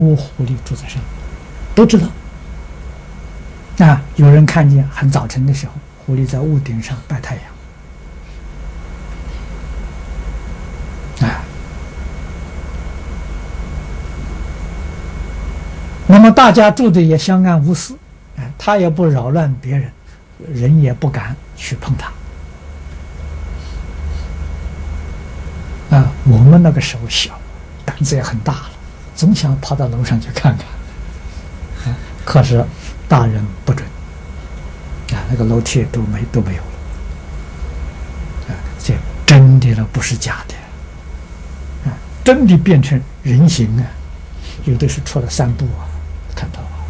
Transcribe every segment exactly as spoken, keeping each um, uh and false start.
窝狐狸住在上面，都知道。啊，有人看见很早晨的时候，狐狸在屋顶上摆太阳。啊，那么大家住的也相安无事，哎，他也不扰乱别人，人也不敢去碰他。啊，我们那个时候小，胆子也很大了，总想跑到楼上去看看。啊，可是大人不准，啊，那个楼梯都没都没有了。啊，这真的了，不是假的。啊，真的变成人形啊！有的是出了三步啊，看到啊。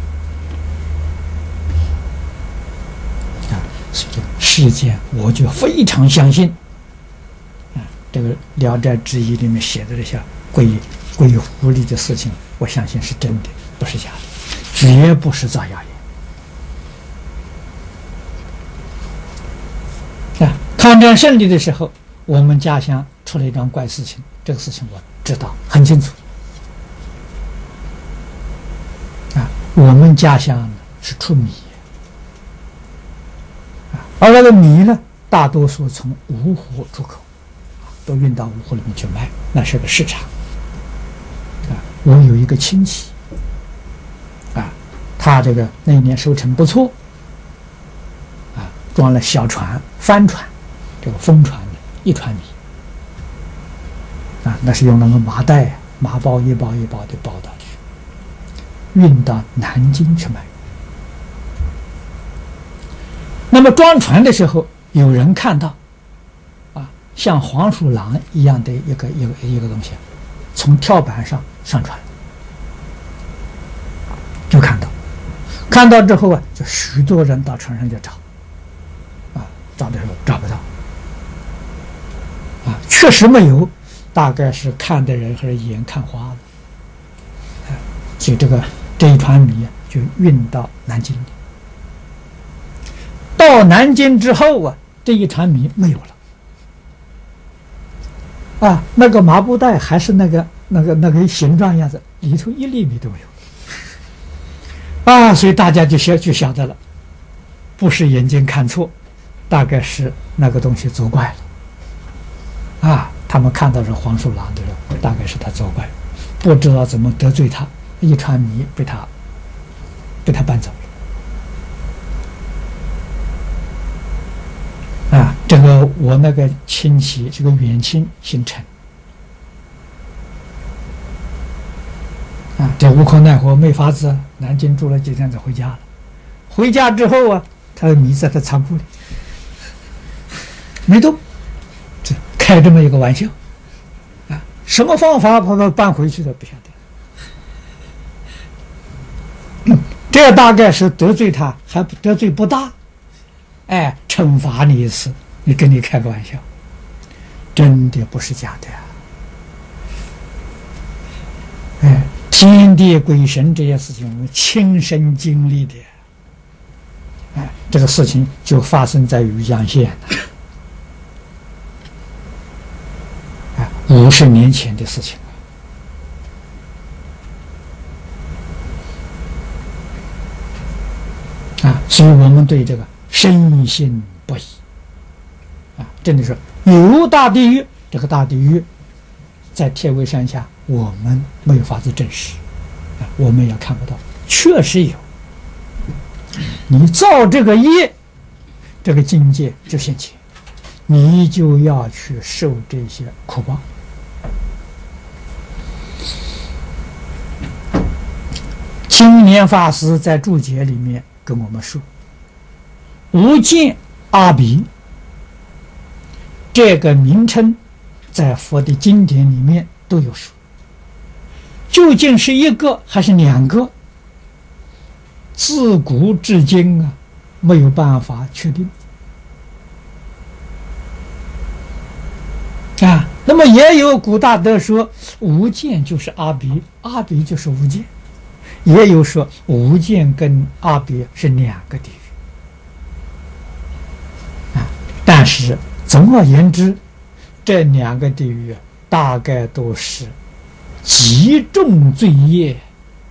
啊，所以事件我就非常相信。这个《聊斋志异》里面写的这些鬼鬼狐狸的事情，我相信是真的，不是假的，绝不是造谣言。啊，抗战胜利的时候，我们家乡出了一桩怪事情，这个事情我知道很清楚。啊，我们家乡呢是出米，啊，而那个米呢，大多数从芜湖出口。都运到芜湖里面去卖，那是个市场。啊，我有一个亲戚，啊，他这个那一年收成不错，啊，装了小船、帆船，这个风船的一船米，啊，那是用那个麻袋、麻包一包一包的包到去，运到南京去卖。那么装船的时候，有人看到。像黄鼠狼一样的一个一个一个东西，从跳板上上船，就看到，看到之后啊，就许多人到船上去找，啊，找的时候找不到，啊，确实没有，大概是看的人还是眼看花了，啊，所以这个这一船米就运到南京。到南京之后啊，这一船米没有了。啊，那个麻布袋还是那个那个那个形状样子，里头一粒米都没有。啊，所以大家就晓就晓得了，不是眼睛看错，大概是那个东西作怪了。啊，他们看到是黄鼠狼的人，大概是他作怪，不知道怎么得罪他，一船米被他被他搬走了。啊，这个我那个亲戚，这个远亲姓陈，啊，这无可奈何，没法子，南京住了几天就回家了。回家之后啊，他的米在他仓库里没动，这开这么一个玩笑，啊，什么方法把它搬回去的不晓得。嗯，这大概是得罪他，还得罪不大。哎，惩罚你一次，你跟你开个玩笑，真的不是假的呀！哎，天地鬼神这些事情，我们亲身经历的。哎，这个事情就发生在余江县了，哎，五十年前的事情啊！所以我们对这个深信不疑啊！真的是有大地狱，这个大地狱在天威山下，我们没有法子证实啊，我们也看不到，确实有。你造这个业，这个境界就现前，你就要去受这些苦报。青年法师在注解里面跟我们说，无间阿鼻这个名称在佛的经典里面都有说，究竟是一个还是两个，自古至今啊，没有办法确定啊。那么也有古大德说无间就是阿鼻，阿鼻就是无间，也有说无间跟阿鼻是两个地狱啊。但是总而言之，这两个地狱大概都是极重罪业